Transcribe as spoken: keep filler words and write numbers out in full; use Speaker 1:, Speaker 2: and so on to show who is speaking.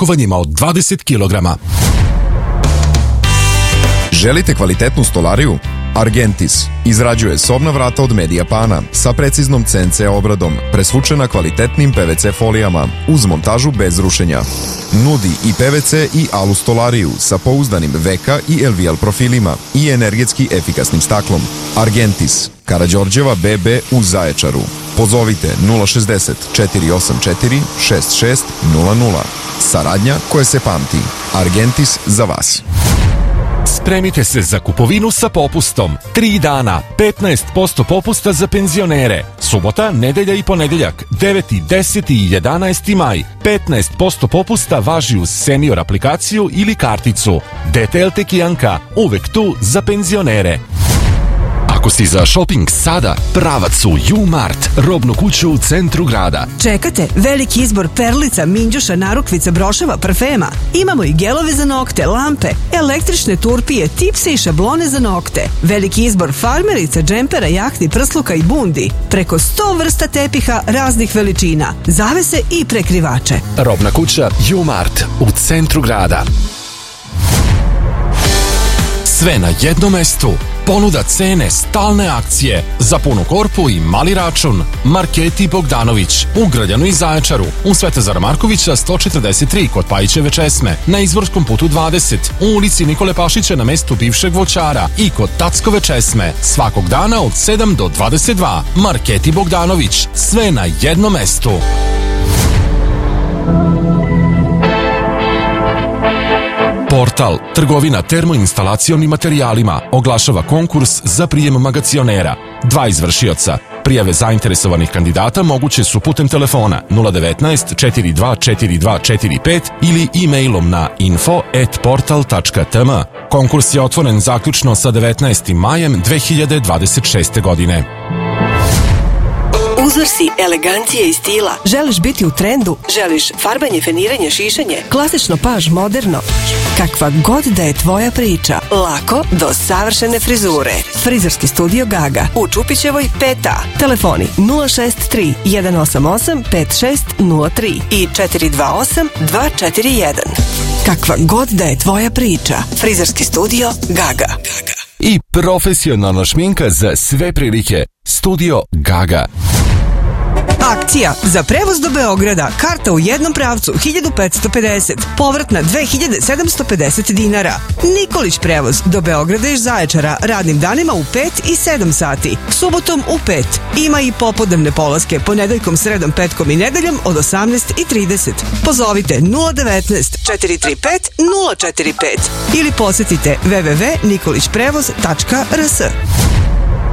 Speaker 1: pakovanjima od dvadeset kilograma.
Speaker 2: Želite kvalitetnu stolariju? Argentis izrađuje sobna vrata od Mediapana sa preciznom C N C obradom, presvučena kvalitetnim P V C folijama, uz montažu bez rušenja. Nudi i P V C i alu stolariju sa pouzdanim V K i L V L profilima i energetski efikasnim staklom. Argentis, Karađorđeva B B u Zaječaru. Pozovite nula šezdeset četiri osam četiri šest šest nula nula. Saradnja koja se pamti. Argentis za vas.
Speaker 1: Spremite se za kupovinu sa popustom. Tri dana, petnaest posto popusta za penzionere. Subota, nedelja i ponedeljak, deveti, deseti i jedanaesti maj. petnaest posto popusta važi uz senior aplikaciju ili karticu. D T L Tekijanka, uvek tu za penzionere. Ako si za shopping sada, pravac su U-Mart, robnu kuću u centru grada.
Speaker 3: Čekate veliki izbor perlica, minđuša, narukvica, broševa, parfema. Imamo i gelove za nokte, lampe, električne turpije, tipse i šablone za nokte. Veliki izbor farmerica, džempera, jahti, prsluka i bundi. Preko sto vrsta tepiha raznih veličina, zavese i prekrivače.
Speaker 1: Robna kuća U-Mart u centru grada. Sve na jednom mestu. Ponuda, cene, stalne akcije. Za punu korpu i mali račun. Marketi Bogdanović. U Grljanu i Zaječaru. U Svetozara Markovića sto četrdeset tri kod Pajićeve česme. Na Izvorskom putu dvadeset. U ulici Nikole Pašića na mestu bivšeg voćara. I kod Tackove česme. Svakog dana od sedam do dvadeset dva. Marketi Bogdanović. Sve na jednom mestu. Portal, trgovina termoinstalacionim materijalima, oglašava konkurs za prijem magacionera. Dva izvršioca. Prijave zainteresovanih kandidata moguće su putem telefona nula devetnaest četiri dva četiri dva četiri pet ili e-mailom na info at portal tačka t m. Konkurs je otvoren zaključno sa devetnaestim majem dve hiljade dvadeset šeste. godine.
Speaker 4: Uzor si elegancije i stila.
Speaker 3: Želiš biti u trendu?
Speaker 4: Želiš farbanje, feniranje, šišanje?
Speaker 3: Klasično, paž, moderno. Kakva god da je tvoja priča.
Speaker 4: Lako do savršene frizure.
Speaker 3: Frizerski studio Gaga.
Speaker 4: U Čupićevoj pet A.
Speaker 3: Telefoni nula šest tri jedan osam osam pet šest nula tri
Speaker 4: i četiri dva osam dva četiri jedan.
Speaker 3: Kakva god da je tvoja priča.
Speaker 4: Frizerski studio Gaga.
Speaker 1: I profesionalna šminka za sve prilike. Studio Gaga.
Speaker 3: Akcija za prevoz do Beograda. Karta u jednom pravcu hiljadu petsto pedeset. Povratna dve hiljade sedamsto pedeset dinara. Nikolić prevoz do Beograda iz Zaječara radnim danima u pet i sedam sati. Subotom u pet. Ima i popodnevne polaske ponedeljkom, sredom, petkom i nedeljom od osamnaest i trideset. Pozovite nula devetnaest četiri tri pet nula četiri pet ili posetite w w w tačka nikolić prevoz tačka r s.